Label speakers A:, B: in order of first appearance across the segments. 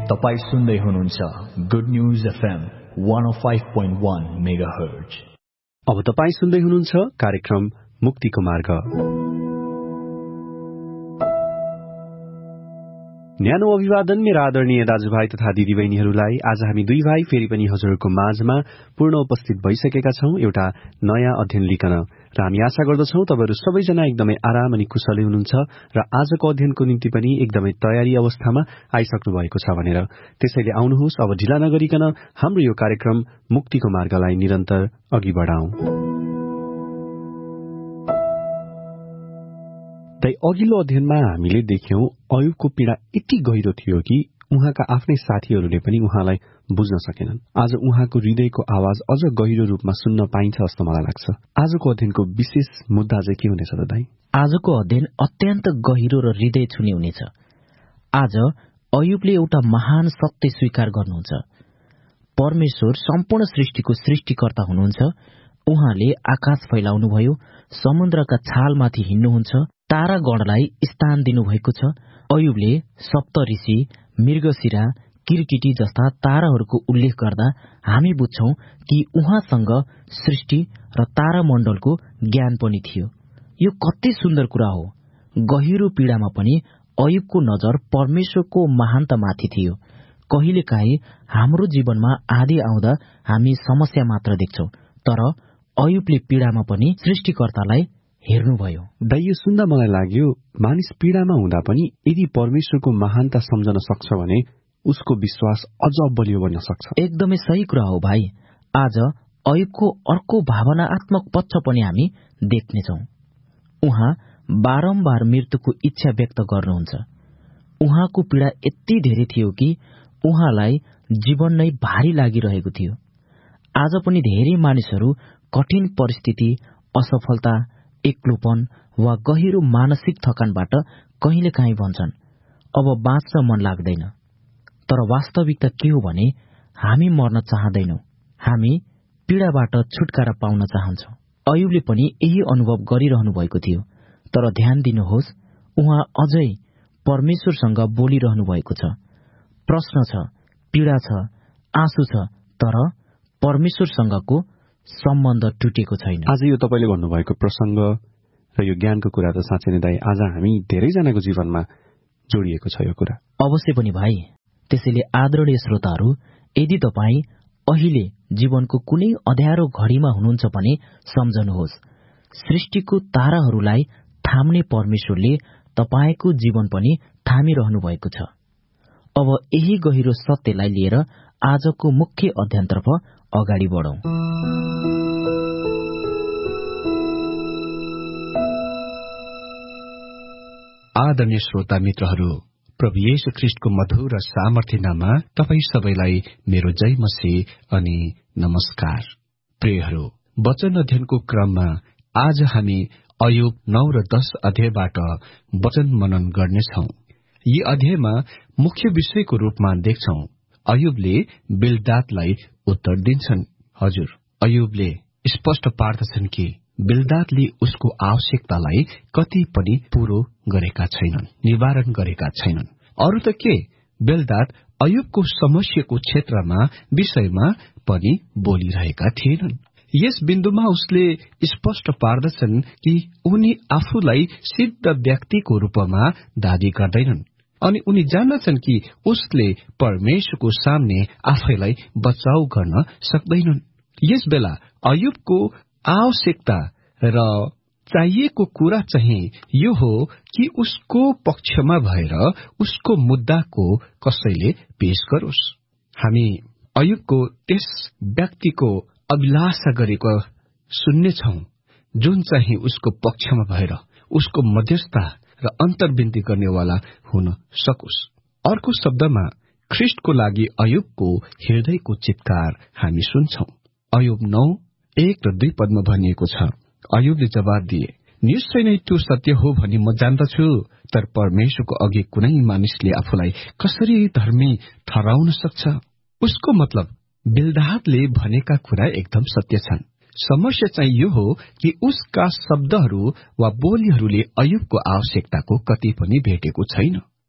A: तपाई सुन्दै हुनुहुन्छ गुड न्यूज एफएम 105.1 मेगाहर्ज।
B: अब तपाई सुन्दै हुनुहुन्छ कार्यक्रम मुक्तिको मार्ग। न्यानो अभिवादन मेरा आदरणीय दाजुभाइ तथा दिदीबहिनीहरूलाई। आज हामी दुई भाइ फेरि पनि हजुरहरूको माझमा पूर्ण उपस्थित भइसकेका छौं एउटा नयाँ अध्ययन लिकन, र हामी आशा गर्दछौं तपाईहरु सबैजना एकदमै आराम अनि कुशलै हुनुहुन्छ र आजको अध्ययनको निम्ति पनि एकदमै तयारी अवस्थामा आइसक्नु भएको छ भनेर। त्यसैले आउनुहोस् अब ढिला नगरिकन हाम्रो यो कार्यक्रम मुक्तिको मार्गलाई निरन्तर अघि बढाउँ। अघिल्लो अध्ययनमा हामीले देख्यौं अयुबको पीडा यति गहिरो थियो कि उहाँका आफ्नै साथीहरूले पनि उहाँलाई बुझ्न सकेनन्। आज उहाँको हृदयको आवाज अझ गहिरो रूपमा सुन्न पाइन्छ जस्तो मलाई लाग्छ। आजको अध्ययनको विशेष मुद्दा चाहिँ के हुनेछ त दाइ?
C: आजको अध्ययन अत्यन्त गहिरो र हृदय छुने हुनेछ। आज अयुबले एउटा महान सत्य स्वीकार गर्नुहुन्छ। परमेश्वर सम्पूर्ण सृष्टिको सृष्टिकर्ता हुनुहुन्छ। उहाँले आकाश फैलाउनुभयो, समुद्रका छालमाथि हिँड्नुहुन्छ, तारागणलाई स्थान दिनुभएको छ। अयुबले सप्तऋषि, मृगशिरा, किरकिटी जस्ता ताराहरूको उल्लेख गर्दा हामी बुझ्छौं कि उहाँसँग सृष्टि र तारामण्डलको ज्ञान पनि थियो। यो कति सुन्दर कुरा हो। गहिरो पीडामा पनि अयुबको नजर परमेश्वरको महानतामाथि थियो। कहिलेकाहीँ हाम्रो जीवनमा आधी आउँदा हामी समस्या मात्र देख्छौं, तर अयुबले पीडामा पनि सृष्टिकर्तालाई हेर्नुभयो।
B: दाइ, यो सुन्दा मलाई लाग्यो मानिस पीडामा हुँदा पनि यदि परमेश्वरको महानता सम्झन सक्छ भने उसको विश्वास अझ बलियो बन्न सक्छ।
C: एकदमै सही कुरा हो भाइ। आज अयुबको अर्को भावनात्मक पक्ष पनि हामी देख्नेछौं। उहाँ बारम्बार मृत्युको इच्छा व्यक्त गर्नुहुन्छ। उहाँको पीडा यति धेरै थियो कि उहाँलाई जीवन नै भारी लागिरहेको थियो। आज पनि धेरै मानिसहरू कठिन परिस्थिति, असफलता, एक्लोपन वा गहिरो मानसिक थकानबाट कहिलेकाहीँ भन्छन्, अब बाँच्न मन लाग्दैन। तर वास्तविकता के हो भने हामी मर्न चाहदैनौं, हामी पीडाबाट छुटकारा पाउन चाहन्छौं। अयुबले पनि यही अनुभव गरिरहनु भएको थियो। तर ध्यान दिनुहोस्, उहाँ अझै परमेश्वरसँग बोलिरहनु भएको छ। प्रश्न छ, पीडा छ, आँसु छ, तर परमेश्वरसँगको सम्बन्ध टुटेको छैन।
B: आज यो तपाईले भन्नुभएको प्रसंग र यो ज्ञानको कुरा त साँच्चै नै दाइ आज हामी धेरैजनाको जीवनमा जोडिएको छ यो कुरा।
C: अवश्य पनि भाइ। त्यसैले आदरणीय श्रोताहरू, यदि तपाई अहिले जीवनको कुनै अँध्यारो घडीमा हुनुहुन्छ भने सम्झनुहोस्, सृष्टिको ताराहरूलाई थाम्ने परमेश्वरले तपाईको जीवन पनि थामिरहनु भएको छ। अब यही गहिरो सत्यलाई लिएर आजको मुख्य अध्ययनतर्फ अगाडि बढौं।
D: आदरणीय श्रोता मित्रहरू, प्रभु येशू ख्रीष्टको मधुर र सामर्थ्य नाममा तपाई सबैलाई मेरो जय मसीह अनि नमस्कार। प्रियहरू, वचन अध्ययनको क्रममा आज हामी अयुब 9 र 10 अध्यायबाट वचन मनन गर्नेछौं। यी अध्यायमा मुख्य विषयको रूपमा देख्छौं अयुबले बिल्दादलाई उत्तर दिन्छन्। हजुर, अयुबले स्पष्ट पार्दछन् कि बिल्दादले उसको आवश्यकतालाई कति पनि पूरो गरेका छैनन्, निवारण गरेका छैनन्। अरू त के, बिल्दाद अयुबको समस्याको क्षेत्रमा विषयमा पनि बोलिरहेका थिएनन्। यस बिन्दुमा उसले स्पष्ट पार्दछन् कि उनी आफूलाई सिद्ध व्यक्तिको रूपमा दावी गर्दैनन् अनि उनी जान्दछन् कि उसले परमेश्वरको सामने आफैलाई बचाउ गर्न सक्दैनन्। यस बेला अयुबको आवश्यकता र चाहिएको कुरा चाहिँ यो हो कि उसको पक्षमा भएर उसको मुद्दाको कसैले पेश गरोस्। हामी अयुबको त्यस व्यक्तिको अभिलाषा गरेको सुन्नेछौं जुन चाहिँ उसको पक्षमा भएर उसको मध्यस्थता र अन्तर्विन्ती गर्नेवाला हुन सकोस्। अर्को शब्दमा ख्रीष्टको लागि अयुबको हृदयको चित्कार हामी सुन्छौं। अयुब 9:1 र 2 पदमा भनिएको छ, अयुबले जवाब दिए, निश्चय नै त्यो सत्य हो भनी म जान्दछु, तर परमेश्वरको अघि कुनै मानिसले आफूलाई कसरी धर्मी ठहराउन सक्छ? उसको मतलब बिल्दादले भनेका कुरा एकदम सत्य छन्। समस्या चाहिँ यो हो कि उसका शब्दहरू वा बोलीहरूले अयुबको आवश्यकताको कति पनि भेटेको छैन।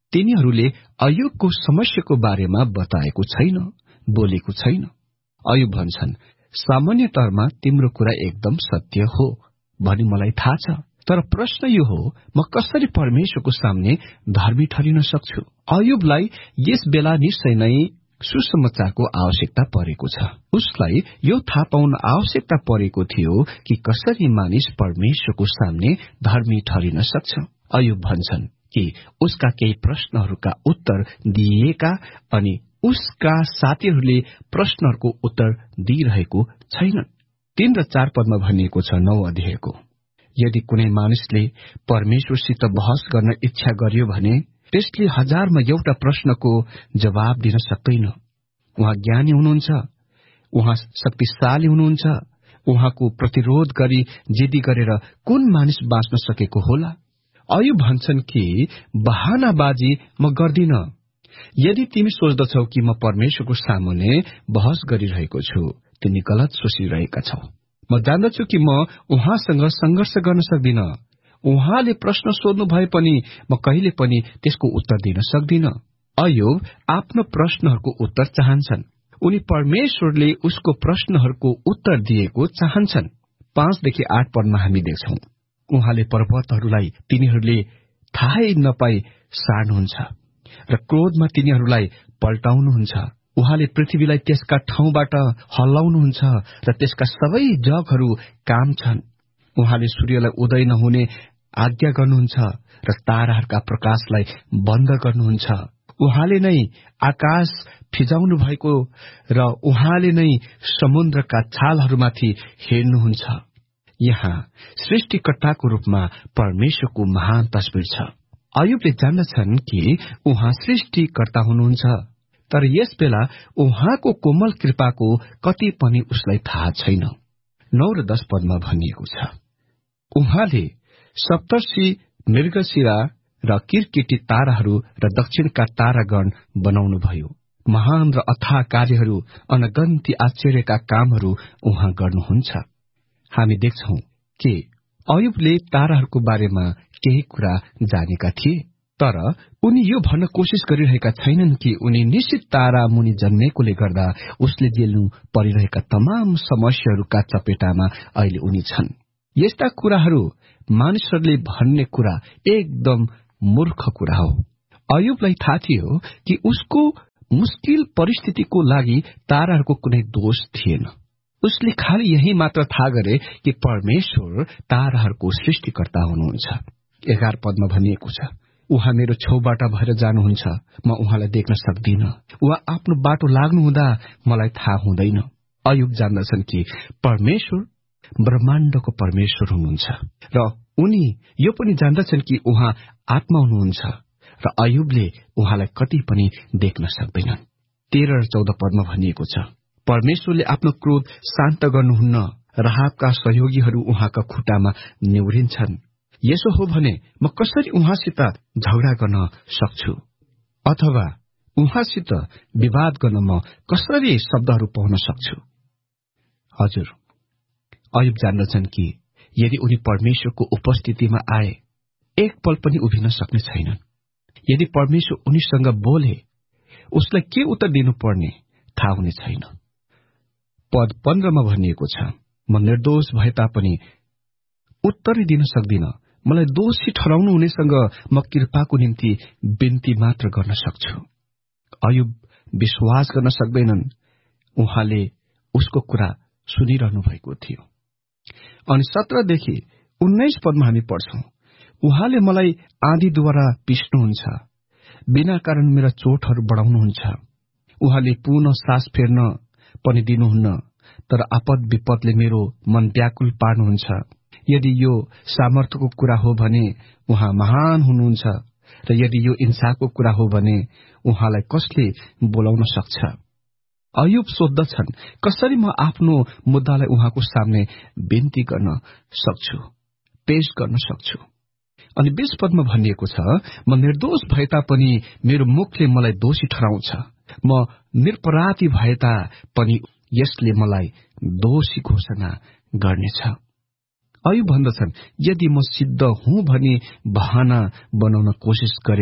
D: तिनीहरूले अयुबको समस्याको बारेमा बताएको छैन, बोलेको छैन। अयुब भन्छन्, सामान्यतरमा तिम्रो कुरा एकदम सत्य हो भनी मलाई थाहा छ, तर प्रश्न यो हो, म कसरी परमेश्वरको सामने धर्मी ठहरिन सक्छु? अयुबलाई यस बेला निश्चय नै सुसमाचारको आवश्यकता परेको छ। उसलाई यो थाहा पाउन आवश्यकता परेको थियो कि कसरी मानिस परमेश्वरको सामने धर्मी ठहरिन सक्छ। अयुब भन्छन् कि उसका केही प्रश्नहरूका उत्तर दिइएका अनि उसका साथीहरूले प्रश्नहरूको उत्तर दिइरहेको छैनन्। 3 र 4 पदमा भनिएको छ 9 अध्यायको, यदि कुनै मानिसले परमेश्वरसित बहस गर्न इच्छा गर्यो भने त्यसले 1000मा एउटा प्रश्नको जवाब दिन सक्दैन। उहाँ ज्ञानी हुनुहुन्छ, उहाँ शक्तिशाली हुनुहुन्छ, उहाँको प्रतिरोध गरी जिद्दी गरेर कुन मानिस बाँच्न सकेको होला? अयुब भन्छन् कि बहानाबाजी म गर्दिन। यदि तिमी सोच्दछौ कि म परमेश्वरको सामुन्ने बहस गरिरहेको छु, तिमी गलत सोचिरहेका छौ। म जान्दछु कि म उहाँसँग संघर्ष गर्न सक्दिन। उहाँले प्रश्न सोध्नु भए पनि म कहिले पनि त्यसको उत्तर दिन सक्दिन। अयुब आफ्नो प्रश्नहरूको उत्तर चाहन्छन्। उनी परमेश्वरले उसको प्रश्नहरूको उत्तर दिएको चाहन्छन्। 5 देखि 8 पदमा हामी देख्छौं, उहाँले पर्वतहरूलाई तिनीहरूले थाहै नपाई सार्नुहुन्छ र क्रोधमा तिनीहरूलाई पल्टाउनुहुन्छ। उहाँले पृथ्वीलाई त्यसका ठाउँबाट हल्लाउनुहुन्छ र त्यसका सबै जगहरू काम छन्। उहाँले सूर्यलाई उदय नहुने आज्ञा गर्नुहुन्छ र ताराहरूका प्रकाशलाई बन्द गर्नुहुन्छ। उहाँले नै आकाश फिजाउनु भएको र उहाँले नै समुद्रका छालहरूमाथि हेर्नुहुन्छ। यहाँ सृष्टिकर्ताको रूपमा परमेश्वरको महान तस्बिर छ। अयुबले जान्दछन् कि उहाँ सृष्टिकर्ता हुनुहुन्छ, तर यस बेला उहाँको कोमल कृपाको कति पनि उसलाई थाहा छैन। 9 र 10 पदमा भनिएको छ, उहाँले सप्तर्षि, मृगशिरा र किरकिटी ताराहरू र दक्षिणका तारागण बनाउनुभयो। महान र अथाह कार्यहरू, अनगन्ती आश्चर्यका कामहरू उहाँ गर्नुहुन्छ। हामी देख्छौं कि अयुबले ताराहरूको बारेमा केही कुरा जानेका थिए, तर उनी यो भन्न कोशिश गरिरहेका छैनन् कि उनी निश्चित तारा मुनि जन्मेकोले गर्दा उसले झेल्नु परिरहेका तमाम समस्याहरूका चपेटामा अहिले उनी छन्। यस्ता कुराहरू मानिसहरूले भन्ने कुरा एकदम मूर्ख कुरा हो। अयुबलाई थाहा थियो कि उसको मुश्किल परिस्थितिको लागि ताराहरूको कुनै दोष थिएन। उसले खालि यही मात्र थाहा गरे कि परमेश्वर ताराहरूको सृष्टिकर्ता हुनुहुन्छ। 11 पदमा भनिएको छ, उहाँ मेरो छेउबाट भएर जानुहुन्छ, म उहाँलाई देख्न सक्दिन। उहाँ आफ्नो बाटो लाग्नुहुँदा मलाई थाहा हुँदैन। अयुब जान्दछन् कि परमेश्वर ब्रह्माण्डको परमेश्वर हुनुहुन्छ र उनी यो पनि जान्दछन् कि उहाँ आत्मा हुनुहुन्छ र अयुबले उहाँलाई कति पनि देख्न सक्दैनन्। 13 र 14 पदमा भनिएको छ, परमेश्वरले आफ्नो क्रोध शान्त गर्नुहुन्न, राहाबका सहयोगीहरू उहाँका खुट्टामा निहुरिन्छन्। यसो हो भने म कसरी उहाँसित झगडा गर्न सक्छु अथवा उहाँसित विवाद गर्न म कसरी शब्दहरू पाउन सक्छु? हजुर, अयुब जान्दछन् कि यदि उनी परमेश्वरको उपस्थितिमा आए एक पल पनि उभिन सक्ने छैनन्। यदि परमेश्वर उनीसँग बोले उसलाई के उत्तर दिनुपर्ने थाहा हुने छैन। पद 15 मा भनिएको छ, म निर्दोष भए तापनि उत्तरै दिन सक्दिन। मलाई दोषी ठहराउनु हुनेसँग म कृपाको निम्ति बिन्ती मात्र गर्न सक्छु। अयुब विश्वास गर्न सक्दैनन् उहाँले उसको कुरा सुनिरहनु भएको थियो। अनि 17 देखि 19 पदमा हामी पढ्छौं, उहाँले मलाई आँधीद्वारा पिस्नुहुन्छ, बिना कारण मेरा चोटहरू बढाउनुहुन्छ। उहाँले पुनः सास फेर्न पनि दिनुहुन्न, तर आपद विपदले मेरो मन व्याकुल पार्नुहुन्छ। यदि यो सामर्थ्यको कुरा हो भने उहाँ महान हुनुहुन्छ, र यदि यो इंसाफको कुरा हो भने उहाँलाई कसले बोलाउन सक्छ? अयुब सोध्दछन्, कसरी म आफ्नो मुद्दालाई उहाँको सामने बिन्ती गर्न सक्छु, पेश गर्न सक्छु? अनि 20 पदमा भनिएको छ, म निर्दोष भए तापनि मेरो मुखले मलाई दोषी ठहराउँछ, म निरपराधी भए तापनि यसले मलाई दोषी घोषणा गर्नेछ। अयुब भन्दछन्, यदि म सिद्ध हुँ भनी बहाना बनाउन कोशिश गरे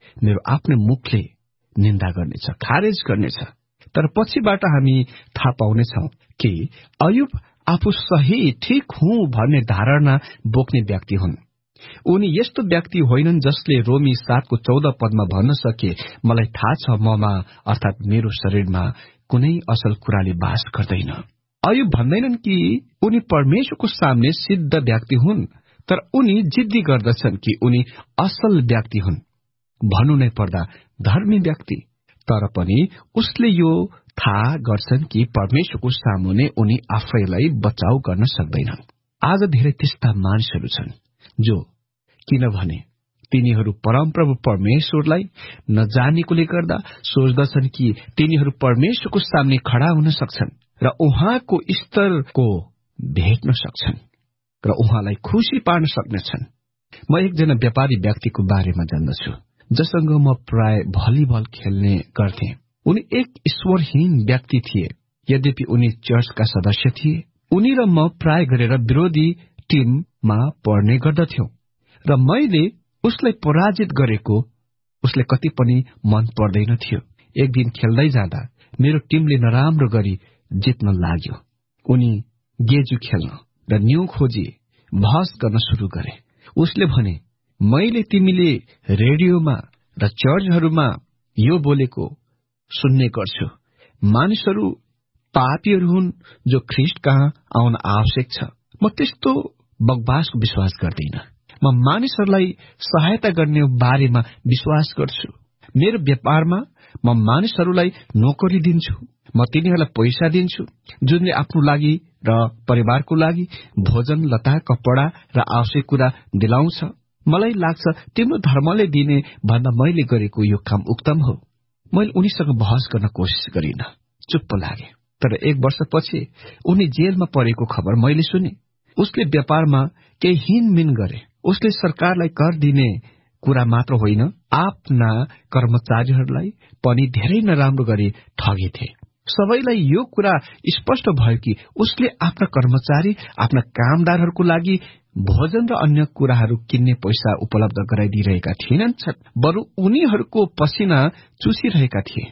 D: मेरो आफ्नै मुखले निन्दा गर्नेछ, खारेज गर्नेछ। तर पछिबाट हामी थाहा पाउनेछौं कि अयुब आफू सही ठिक हुँ भन्ने धारणा बोक्ने व्यक्ति हुन्। उनी यस्तो व्यक्ति होइनन् जसले रोमी 7:14 पदमा भन्न सके, मलाई थाहा छ ममा अर्थात मेरो शरीरमा कुनै असल कुराले बास गर्दैन। अयुब भन्दैनन् कि उनी परमेश्वरको सामने सिद्ध व्यक्ति हुन्, तर उनी जिद्दी गर्दछन् कि उनी असल व्यक्ति हुन्, भन्नु नै पर्दा धर्मी व्यक्ति। तर पनि उसले यो थाहा गर्छन् कि परमेश्वरको सामुने उनी आफैलाई बचाउ गर्न सक्दैनन्। आज धेरै त्यस्ता मानिसहरू छन् जो किनभने तिनीहरू परमप्रभु परमेश्वरलाई नजानेकोले गर्दा सोच्दछन् कि तिनीहरू परमेश्वरको सामने खड़ा हुन सक्छन् र उहाँको स्तरको भेट्न सक्छन् र उहाँलाई खुशी पार्न सक्नेछन्। म एकजना व्यापारी व्यक्तिको बारेमा जान्दछु जसँग म प्राय भलिबल खेल्ने गर्थे। उनी एक ईश्वरहीन व्यक्ति थिए, यद्यपि उनी चर्चका सदस्य थिए। उनी र म प्राय गरेर विरोधी टिममा पढ्ने गर्दथ्यौं र मैले उसलाई पराजित गरेको उसले कति पनि मन पर्दैन थियो। एक दिन खेल्दै जाँदा मेरो टिमले नराम्रो गरी जित्न लाग्यो। उनी गेजु खेल्न र न्यू खोजी बहस गर्न शुरू गरे। उसले भने, मैले तिमीले रेडियोमा र चर्चहरूमा यो बोलेको सुन्ने गर्छु, मानिसहरू पापीहरू हुन् जो ख्रिस्ट कहाँ आउन आवश्यक छ। म त्यस्तो बकवासको विश्वास गर्दिन। म मानिसहरूलाई सहायता गर्ने बारेमा विश्वास गर्छु। मेरो व्यापारमा म मानिसहरूलाई नोकरी दिन्छु। म तिनीहरूलाई पैसा दिन्छु जुनले आफ्नो लागि र परिवारको लागि भोजन, लता, कपडा र आवश्यक कुरा दिलाउँछ। मलाई लाग्छ तिम्रो धर्मले दिने भन्दा मैले गरेको यो काम उत्तम हो। मैले उनीसँग बहस गर्न कोसिस गरिन, चुप्प लागे। तर 1 वर्षपछि उनी जेलमा परेको खबर मैले सुने। उसले व्यापारमा केही हिनमिन गरे। उसले सरकारलाई कर दिने कुरा मात्र होइन, आफ्ना कर्मचारीहरूलाई पनि धेरै नराम्रो गरी ठगेथे। सबैलाई यो कुरा स्पष्ट भयो कि उसले आफ्ना कर्मचारी, आफ्ना कामदारहरूको लागि भोजन र अन्य कुराहरू किन्ने पैसा उपलब्ध गराइदिइरहेका थिएनन्, बरु उनीहरूको पसिना चुसिरहेका थिए।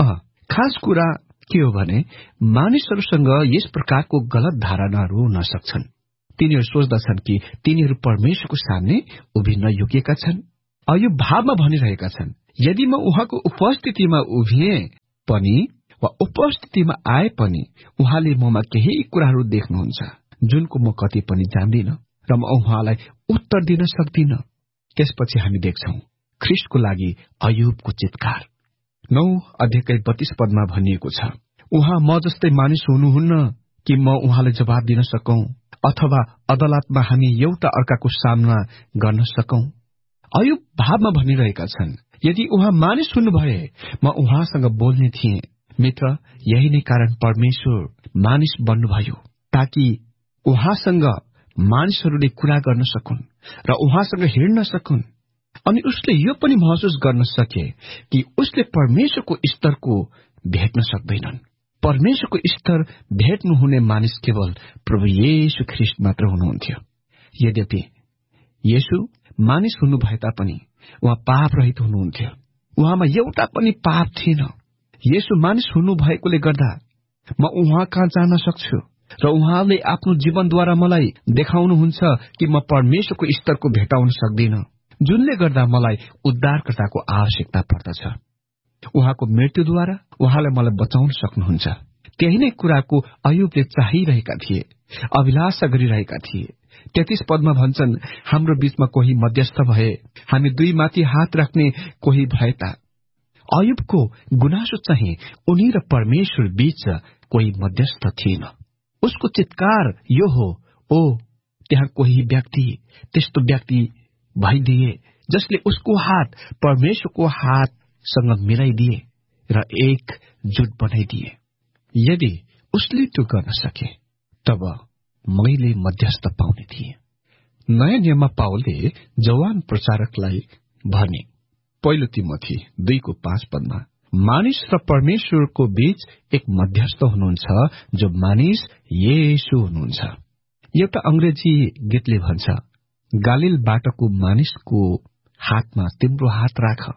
D: खास कुरा के हो भने मानिसहरूसँग यस प्रकारको गलत धारणाहरू हुन सक्छन्। तिनीहरू सोच्दछन् कि तिनीहरू परमेश्वरको सामने उभिन योग्यका छन्। अयुब भावमा भनिरहेका छन्, यदि म उहाँको उपस्थितिमा उभिए पनि वा उपस्थितिमा आए पनि उहाँले ममा केही कुराहरू देख्नुहुन्छ जुनको म कति पनि जान्दिन र म उहाँलाई उत्तर दिन सक्दिन। त्यसपछि हामी देख्छौं ख्रिस्टको लागि अयुबको चितकार। 9 अध्यायकै 32 पदमा भनिएको छ, उहाँ म जस्तै मानिस हुनुहुन्न कि म उहाँलाई जवाब दिन सकौं अथवा अदालतमा हामी एउटा अर्काको सामना गर्न सकौं। अयुब भावमा भनिरहेका छन्, यदि उहाँ मानिस हुनुभए म उहाँसँग बोल्ने थिएँ। मित्र, यही नै कारण परमेश्वर मानिस बन्नुभयो, ताकि उहाँसँग मानिसहरूले कुरा गर्न सकुन् र उहाँसँग हिँड्न सकुन्। अनि उसले यो पनि महसुस गर्न सके कि उसले परमेश्वरको स्तरको भेट्न सक्दैनन्। परमेश्वरको स्तर भेट्नुहुने मानिस केवल प्रभु येशू ख्रिस्ट मात्र हुनुहुन्थ्यो। यद्यपि येशू मानिस हुनु भए तापनि उहाँ पाप रहित हुनुहुन्थ्यो। उहाँमा एउटा पनि पाप थिएन। येशू मानिस हुनु भएकोले गर्दा म उहाँ कहाँ जान सक्छु र उहाँले आफ्नो जीवनद्वारा मलाई देखाउनुहुन्छ कि म परमेश्वरको स्तरको भेटाउन सक्दिन, जुनले गर्दा मलाई उद्धारकर्ताको आवश्यकता पर्दछ। उहाँको मृत्युद्वारा उहाँले मलाई बचाउन सक्नुहुन्छ। त्यही नै कुराको अयुबले चाहिरहेका थिए, अभिलाषा गरिरहेका थिए। 33 पदमा भन्छन्, हाम्रो बीचमा कोही मध्यस्थ भए, हामी दुई माथि हात राख्ने कोही भए ता। अयुबको गुनासो चाहिँ उनी र परमेश्वर बीच कोही मध्यस्थ थिएन। उसको चित्कार यो हो, ओ त्यहाँ कोही व्यक्ति, त्यस्तो व्यक्ति भइदिए जसले उसको हात परमेश्वरको हातसँग मिलाइदिए र एक जुट बनाइदिए। यदि उसले त्यो गर्न सके तब मैले मध्यस्थ पाउने थिए। नयाँ नियममा पावलले जवान प्रचारकलाई भने, 1 तिमोथी 2:5 पदमा, मानिस र परमेश्वरको बीच एक मध्यस्थ हुनुहुन्छ जो मानिस येशू हुनुहुन्छ। एउटा अंग्रेजी गीतले भन्छ, गालिल बाटोको मानिसको हातमा तिम्रो हात राख,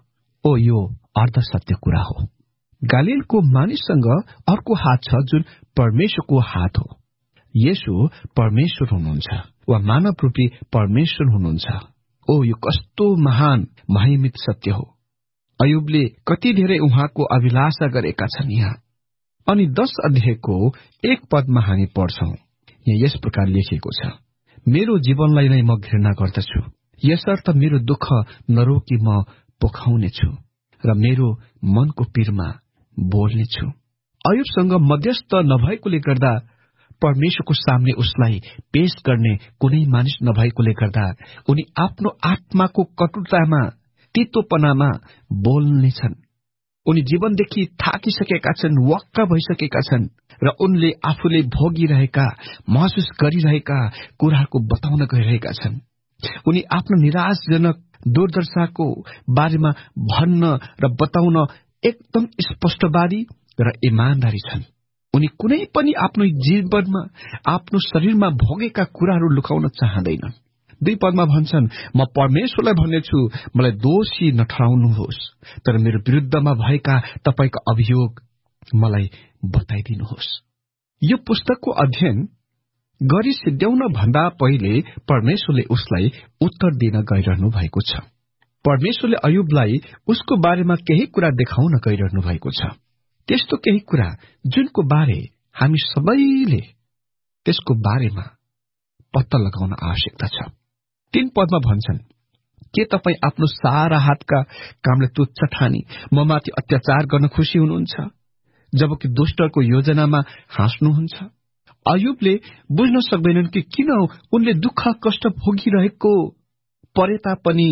D: ओ यो अर्ध सत्य कुरा हो। गालिलको मानिससँग अर्को हात छ जुन परमेश्वरको हात हो। येशू परमेश्वर हुनुहुन्छ वा मानव रूपी परमेश्वर हुनुहुन्छ। ओ यो कस्तो महान महिमित सत्य हो। अयुबले कति धेरै उहाँको अभिलाषा गरेका छन् यहाँ। अनि 10 अध्यायको 1 पदमा हामी पढ्छौं। यहाँ यस प्रकार लेखिएको छ, मेरो जीवनलाई नै म घृणा गर्दछु, यसर्थ मेरो दुःख नरोकी म पोखाउनेछु र मेरो मनको पीरमा बोल्नेछु। अयुबसँग मध्यस्थ नभएकोले गर्दा, परमेश्वरको सामने उसलाई पेश गर्ने कुनै मानिस नभएकोले गर्दा उनी आफ्नो आत्माको कटुतामा, तितोपनामा बोल्नेछन्। उनी जीवनदेखि थाकिसकेका छन्, वक्का भइसकेका छन् र उनले आफूले भोगिरहेका, महसुस गरिरहेका कुराहरूको बताउन गइरहेका छन्। उनी आफ्नो निराशजनक दुर्दशाको बारेमा भन्न र बताउन एकदम स्पष्टवादी र इमानदारी छन्। उनी कुनै पनि आफ्नो जीवनमा, आफ्नो शरीरमा भोगेका कुराहरू लुकाउन चाहँदैनन्। 2 पदमा भन्छन्, म परमेश्वरलाई भन्नेछु, मलाई दोषी नठहराउनुहोस्, तर मेरो विरुद्धमा भएका तपाईका अभियोग मलाई बताइदिनुहोस्। यो पुस्तकको अध्ययन गरी सिद्ध्याउन भन्दा पहिले परमेश्वरले उसलाई उत्तर दिन गइरहनु भएको छ। परमेश्वरले अयुबलाई उसको बारेमा केही कुरा देखाउन गइरहनु भएको छ। त्यस्तो केही कुरा जुनको बारे हामी सबैले त्यसको बारेमा पत्ता लगाउन आवश्यकता छ। 3 पदमा भन्छन्, के तपाईँ आफ्नो सारा हातका कामले तुच्छ ठानी म माथि अत्याचार गर्न खुशी हुनुहुन्छ, जबकि दुष्टको योजनामा हाँस्नुहुन्छ? अयुबले बुझ्न सक्दैनन् कि किन उनले दुःख कष्ट भोगिरहेको परे तापनि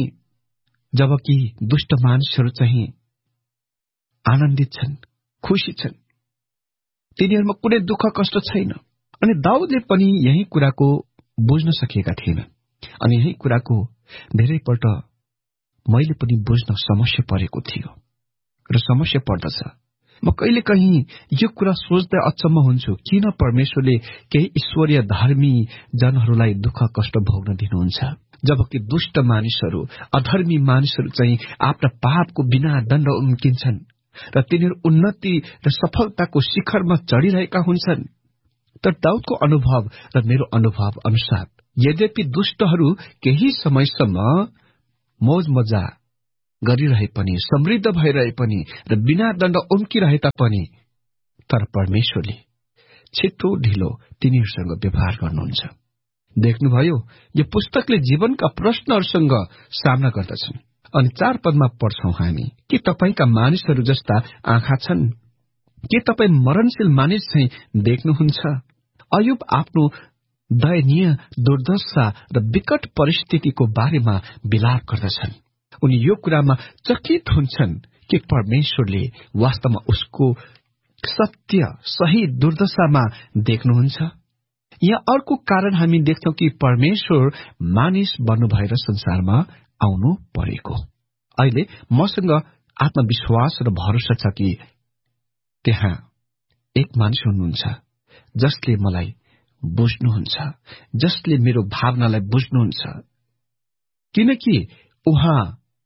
D: जबकि दुष्ट मानिसहरू चाहिँ आनन्दित छन्, खुशी छन्, तिनीहरूमा कुनै दुःख कष्ट छैन। अनि दाउदले पनि यही कुराको बुझ्न सकेका थिएनन्। अनि यही कुराको धेरैपल्ट मैले पनि बुझ्न समस्या परेको थियो र समस्या पर्दछ। म कहिले कहीँ यो कुरा सोच्दै अचम्म हुन्छु, किन परमेश्वरले केही ईश्वरीय धर्मी जनहरूलाई दुःख कष्ट भोग्न दिनुहुन्छ, जबकि दुष्ट मानिसहरू, अधर्मी मानिसहरू चाहिँ आफ्ना पापको बिना दण्ड उम्किन्छन् र तिनीहरू उन्नति र सफलताको शिखरमा चढिरहेका हुन्छन्। तर दाउदको अनुभव र मेरो अनुभव अनुसार, यद्यपि दुष्टहरू केही समयसम्म मौज मजा गरिरहे पनि, समृद्ध भइरहे पनि र बिना दण्ड उम्किरहे तापनि, तर परमेश्वरले छिटो ढिलो तिनीहरूसँग व्यवहार गर्नुहुन्छ। देख्नुभयो, यो पुस्तकले जीवनका प्रश्नहरूसँग सामना गर्दछन्। अनि 4 पदमा पढ्छौं हामी, के तपाईका मानिसहरू जस्ता आँखा छन्? के तपाईँ मरणशील मानिस चाहिँ देख्नुहुन्छ? अयुब आफ्नो दयनीय दुर्दशा र विकट परिस्थितिको बारेमा विलाप गर्दछन्। उनी यो कुरामा चकित हुन्छन् कि परमेश्वरले वास्तवमा उसको सत्य, सही दुर्दशामा देख्नुहुन्छ। यहाँ अर्को कारण हामी देख्छौं कि परमेश्वर मानिस बन्नु भएर संसारमा आउनु परेको। अहिले मसँग आत्मविश्वास र भरोसा छ कि त्यहाँ एक मानिस हुनुहुन्छ जसले मलाई बुझ्नुहुन्छ, जसले मेरो भावनालाई बुझ्नुहुन्छ, किनकि उहाँ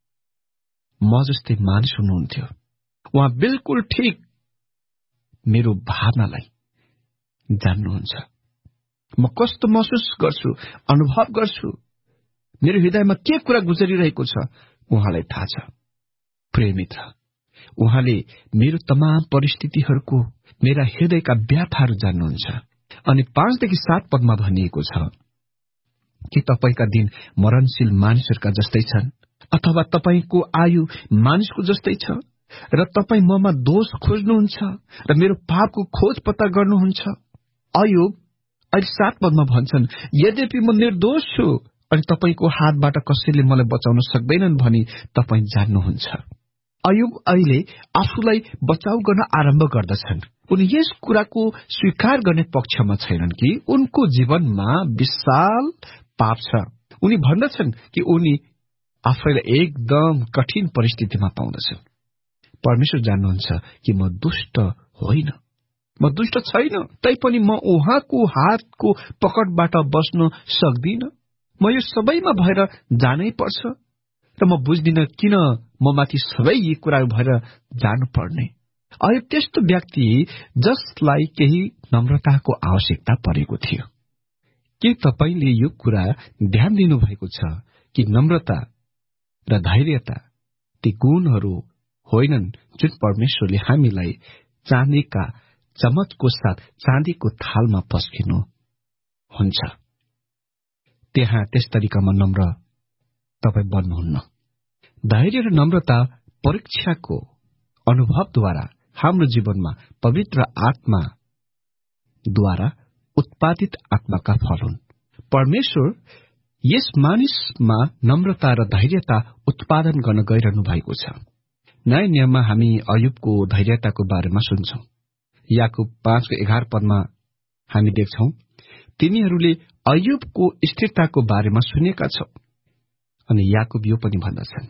D: म जस्तै मानिस हुनुहुन्थ्यो। उहाँ बिल्कुल ठिक मेरो भावनालाई जान्नुहुन्छ। म कस्तो महसुस गर्छु, अनुभव गर्छु, मेरो हृदयमा के कुरा गुजरिरहेको छ, उहाँलाई थाहा छ। प्रिय मित्र, उहाँले मेरो तमाम परिस्थितिहरूको, मेरा हृदयका व्यथाहरू जान्नुहुन्छ। अनि 5 देखि 7 पदमा भनिएको छ कि तपाईका दिन मरणशील मानिसहरूका जस्तै छन्, अथवा तपाईको आयु मानिसको जस्तै छ, र तपाई ममा दोष खोज्नुहुन्छ र मेरो पापको खोज पत्ता गर्नुहुन्छ। अयुब अहिले 7 पदमा भन्छन्, यद्यपि म निर्दोष छु अनि तपाईको हातबाट कसैले मलाई बचाउन सक्दैनन् भनी तपाई जान्नुहुन्छ। अयुब अहिले आफूलाई बचाउ गर्न आरम्भ गर्दछन्। उनी यस कुराको स्वीकार गर्ने पक्षमा छैनन् कि उनको जीवनमा विशाल पाप छ। उनी भन्दछन् कि उनी आफैलाई एकदम कठिन परिस्थितिमा पाउँदछन्। परमेश्वर जान्नुहुन्छ कि म दुष्ट होइन, म दुष्ट छैन, तैपनि म उहाँको हातको पकडबाट बस्न सक्दिन। म यो सबैमा भएर जानै पर्छ र म बुझ्दिन किन ममाथि सबै यी कुराहरू भएर जानुपर्ने। अयुब त्यस्तो व्यक्ति जसलाई केही नम्रताको आवश्यकता परेको थियो। के तपाईले यो कुरा ध्यान दिनुभएको छ कि नम्रता र धैर्यता ती गुणहरू होइनन् जुन परमेश्वरले हामीलाई चाँदीका चमचको साथ चाँदीको थालमा पस्किनु हुन्छ। त्यहाँ त्यस तरिकामा नम्र तपाईँ बन्नुहुन्न। धैर्य र नम्रता परीक्षाको अनुभवद्वारा हाम्रो जीवनमा पवित्र आत्माद्वारा उत्पादित आत्माका फल हुन्। परमेश्वर यस मानिसमा नम्रता र धैर्यता उत्पादन गर्न गइरहनु भएको छ। नयाँ नियममा हामी अयुबको धैर्यताको बारेमा सुन्छौं। याकुब 5:11 हामी देख्छौं, तिनीहरूले अयुबको स्थिरताको बारेमा सुनेका छौ। अनि याकुब यो पनि भन्दछन्,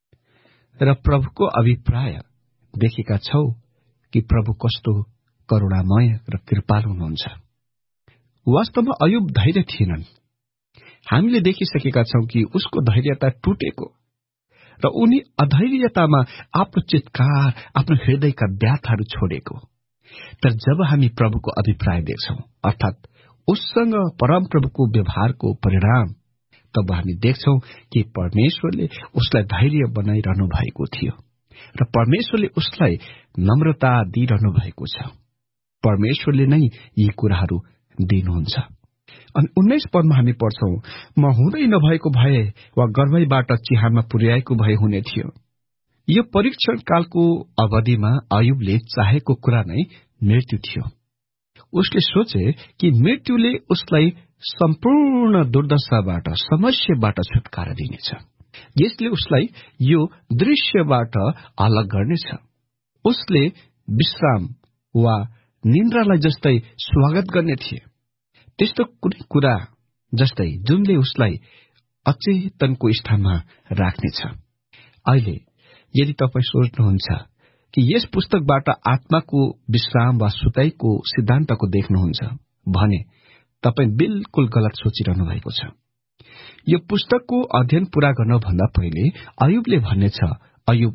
D: र प्रभुको अभिप्राय देखेका छौ कि प्रभु कस्तो करुणामय र कृपालु हुनुहुन्छ। वास्तवमा अयुब धैर्य थिएनन्। हामीले देखिसकेका छौं कि उसको धैर्यता टुटेको र उनी अधैर्यतामा आफ्नो चित्कार, आफ्नो हृदयका व्याथाहरू छोडेको। तर जब हामी प्रभुको अभिप्राय देख्छौं, अर्थात् उससँग परमप्रभुको व्यवहारको परिणाम, तब हामी देख्छौं कि परमेश्वरले उसलाई धैर्य बनाइरहनु भएको थियो र परमेश्वरले उसलाई नम्रता दिइरहनु भएको छ। परमेश्वरले नै यी कुराहरू दिनुहुन्छ। अनि 19 पदमा हामी पढ्छौं, म हुँदै नभएको भए वा गर्भैबाट चिहानमा पुर्याएको भए हुने थियो। यो परीक्षण कालको अवधिमा अयुबले चाहेको कुरा नै मृत्यु थियो। उसले सोचे कि मृत्युले उसलाई सम्पूर्ण दुर्दशाबाट, समस्याबाट छुटकारा दिनेछ, यसले उसलाई यो दृश्यबाट अलग गर्नेछ। उसले विश्राम वा निन्द्रालाई जस्तै स्वागत गर्ने थिए, त्यस्तो कुनै कुरा जस्तै जुनले उसलाई अचेतनको स्थानमा राख्नेछ। अहिले यदि तपाईँ सोच्नुहुन्छ कि यस पुस्तकबाट आत्माको विश्राम वा सुताइको सिद्धान्तको देख्नुहुन्छ भने तपाईँ बिल्कुल गलत सोचिरहनु भएको छ। यो पुस्तकको अध्ययन पूरा गर्नभन्दा पहिले अयुबले भन्नेछ, अयुब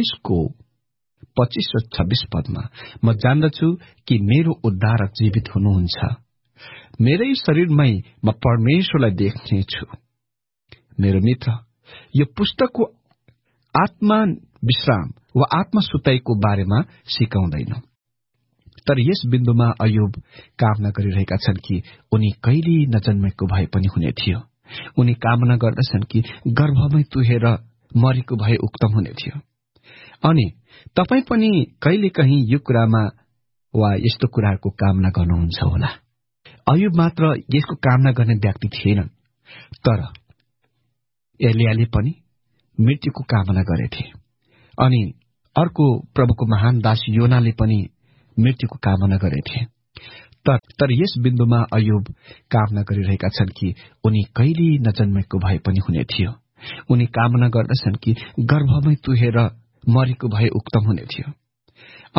D: 19:25 र 26 पदमा, म जान्दछु कि मेरो उद्धारक जीवित हुनुहुन्छ, मेरै शरीरमै म परमेश्वरलाई देख्नेछु। मेरो मित्र, यो पुस्तकको आत्मा विश्राम वा आत्मा सुताइको बारेमा सिकाउँदैन। तर यस बिन्दुमा अयुब कामना गरिरहेका छन् कि उनी कहिले नजन्मेको भए पनि हुने थियो। उनी कामना गर्दछन् कि गर्भमै तुहेर मरेको भए उक्तम हुने थियो। अनि तपाई पनि कहिलेकाहीँ यो कुरामा वा यस्तो कुराहरूको कामना गर्नुहुन्छ होला। अयुब मात्र यसको कामना गर्ने व्यक्ति थिएनन्, तर एलियाले पनि मृत्युको कामना गरेथे। अनि अर्को प्रभुको महान दास योनाले पनि मृत्युको कामना गरेथे। तर यस बिन्दुमा अयुब कामना गरिरहेका छन् कि उनी कहिले नजन्मेको भए पनि हुने थियो। उनी कामना गर्दछन् कि गर्भमै तुहेर मरेको भए उक्तम हुने थियो।